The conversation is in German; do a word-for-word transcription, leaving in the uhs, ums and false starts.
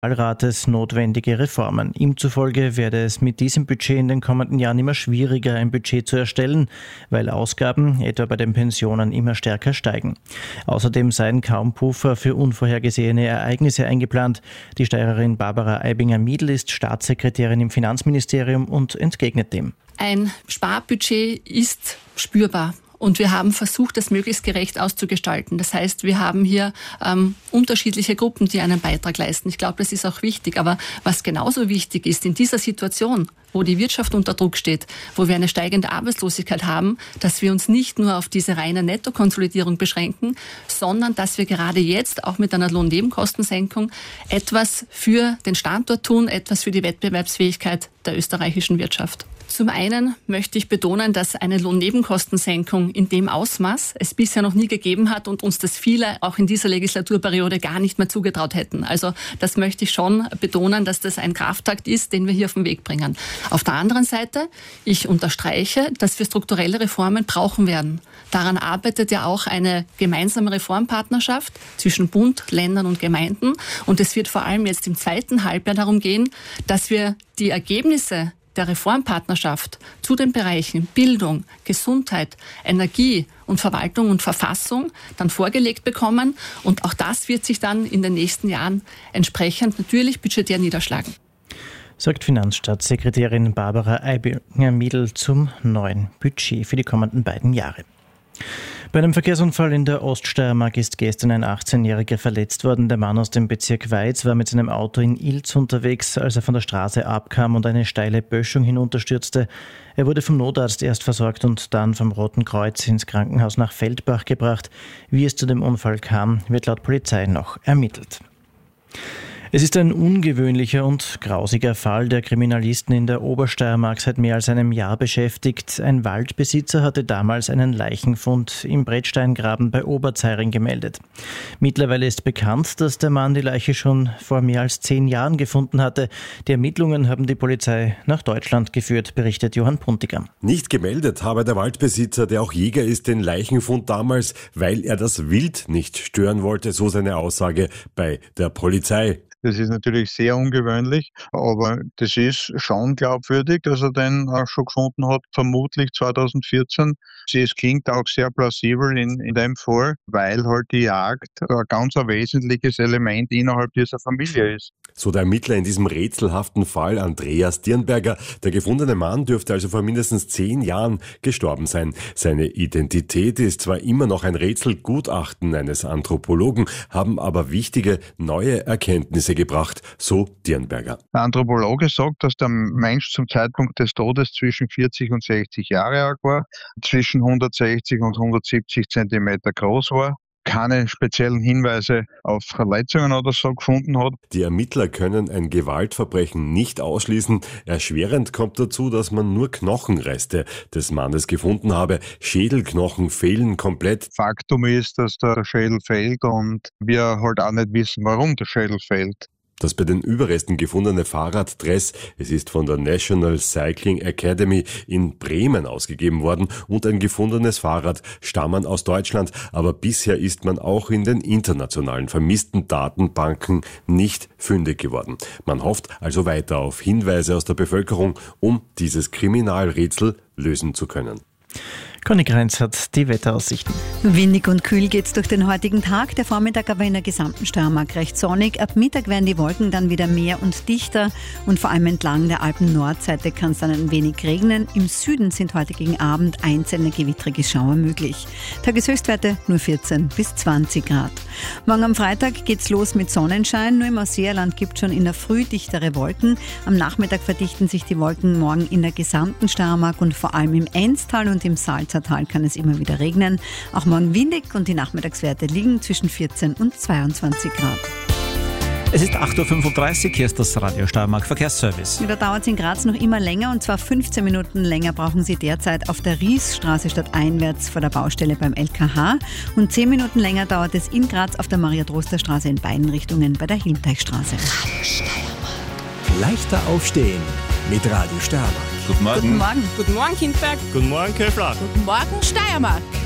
Rates notwendige Reformen. Ihm zufolge werde es mit diesem Budget in den kommenden Jahren immer schwieriger, ein Budget zu erstellen, weil Ausgaben, etwa bei den Pensionen, immer stärker steigen. Außerdem seien kaum Puffer für unvorhergesehene Ereignisse eingeplant. Die Steirerin Barbara Aibinger-Miedl ist Staatssekretärin im Finanzministerium und entgegnet dem. Ein Sparbudget ist spürbar. Und wir haben versucht, das möglichst gerecht auszugestalten. Das heißt, wir haben hier ähm, unterschiedliche Gruppen, die einen Beitrag leisten. Ich glaube, das ist auch wichtig. Aber was genauso wichtig ist, in dieser Situation, wo die Wirtschaft unter Druck steht, wo wir eine steigende Arbeitslosigkeit haben, dass wir uns nicht nur auf diese reine Nettokonsolidierung beschränken, sondern dass wir gerade jetzt auch mit einer Lohnnebenkostensenkung etwas für den Standort tun, etwas für die Wettbewerbsfähigkeit der österreichischen Wirtschaft. Zum einen möchte ich betonen, dass eine Lohnnebenkostensenkung in dem Ausmaß es bisher noch nie gegeben hat und uns das viele auch in dieser Legislaturperiode gar nicht mehr zugetraut hätten. Also das möchte ich schon betonen, dass das ein Kraftakt ist, den wir hier auf den Weg bringen. Auf der anderen Seite, ich unterstreiche, dass wir strukturelle Reformen brauchen werden. Daran arbeitet ja auch eine gemeinsame Reformpartnerschaft zwischen Bund, Ländern und Gemeinden. Und es wird vor allem jetzt im zweiten Halbjahr darum gehen, dass wir die Ergebnisse der Reformpartnerschaft zu den Bereichen Bildung, Gesundheit, Energie und Verwaltung und Verfassung dann vorgelegt bekommen. Und auch das wird sich dann in den nächsten Jahren entsprechend natürlich budgetär niederschlagen. Sagt Finanzstaatssekretärin Barbara Aibinger-Miedl zum neuen Budget für die kommenden beiden Jahre. Bei einem Verkehrsunfall in der Oststeiermark ist gestern ein achtzehnjähriger verletzt worden. Der Mann aus dem Bezirk Weiz war mit seinem Auto in Ilz unterwegs, als er von der Straße abkam und eine steile Böschung hinunterstürzte. Er wurde vom Notarzt erst versorgt und dann vom Roten Kreuz ins Krankenhaus nach Feldbach gebracht. Wie es zu dem Unfall kam, wird laut Polizei noch ermittelt. Es ist ein ungewöhnlicher und grausiger Fall, der Kriminalisten in der Obersteiermark seit mehr als einem Jahr beschäftigt. Ein Waldbesitzer hatte damals einen Leichenfund im Brettsteingraben bei Oberzeiring gemeldet. Mittlerweile ist bekannt, dass der Mann die Leiche schon vor mehr als zehn Jahren gefunden hatte. Die Ermittlungen haben die Polizei nach Deutschland geführt, berichtet Johann Puntigam. Nicht gemeldet habe der Waldbesitzer, der auch Jäger ist, den Leichenfund damals, weil er das Wild nicht stören wollte, so seine Aussage bei der Polizei. Das ist natürlich sehr ungewöhnlich, aber das ist schon glaubwürdig, dass er den auch schon gefunden hat, vermutlich zweitausendvierzehn. Es klingt auch sehr plausibel in, in dem Fall, weil halt die Jagd ein ganz ein wesentliches Element innerhalb dieser Familie ist. So der Ermittler in diesem rätselhaften Fall Andreas Dirnberger. Der gefundene Mann dürfte also vor mindestens zehn Jahren gestorben sein. Seine Identität ist zwar immer noch ein Rätsel, Gutachten eines Anthropologen haben aber wichtige neue Erkenntnisse gebracht, so Dirnberger. Der Anthropologe sagt, dass der Mensch zum Zeitpunkt des Todes zwischen vierzig und sechzig Jahre alt war, zwischen hundertsechzig und hundertsiebzig Zentimeter groß war, keine speziellen Hinweise auf Verletzungen oder so gefunden hat. Die Ermittler können ein Gewaltverbrechen nicht ausschließen. Erschwerend kommt dazu, dass man nur Knochenreste des Mannes gefunden habe. Schädelknochen fehlen komplett. Faktum ist, dass der Schädel fehlt und wir halt auch nicht wissen, warum der Schädel fehlt. Das bei den Überresten gefundene Fahrraddress, es ist von der National Cycling Academy in Bremen ausgegeben worden und ein gefundenes Fahrrad stammen aus Deutschland, aber bisher ist man auch in den internationalen vermissten Datenbanken nicht fündig geworden. Man hofft also weiter auf Hinweise aus der Bevölkerung, um dieses Kriminalrätsel lösen zu können. Conny Grenz hat die Wetteraussichten. Windig und kühl geht's durch den heutigen Tag. Der Vormittag aber in der gesamten Steiermark recht sonnig. Ab Mittag werden die Wolken dann wieder mehr und dichter und vor allem entlang der Alpen-Nordseite kann es dann ein wenig regnen. Im Süden sind heute gegen Abend einzelne gewittrige Schauer möglich. Tageshöchstwerte nur vierzehn bis zwanzig Grad. Morgen am Freitag geht's los mit Sonnenschein. Nur im Ausseerland gibt es schon in der Früh dichtere Wolken. Am Nachmittag verdichten sich die Wolken morgen in der gesamten Steiermark und vor allem im Enztal und im Salzertal kann es immer wieder regnen. Auch morgen windig und die Nachmittagswerte liegen zwischen vierzehn und zweiundzwanzig Grad. Es ist acht Uhr fünfunddreißig, hier ist das Radio Steiermark Verkehrsservice. Wieder dauert es in Graz noch immer länger und zwar fünfzehn Minuten länger brauchen Sie derzeit auf der Riesstraße stadteinwärts vor der Baustelle beim L K H und zehn Minuten länger dauert es in Graz auf der Maria-Droster-Straße in beiden Richtungen bei der Hilmteichstraße. Radio Steiermark. Leichter aufstehen mit Radio Steiermark. Guten Morgen. Guten Morgen. Guten Morgen, Kindberg. Guten Morgen, Köfler. Guten Morgen, Steiermark.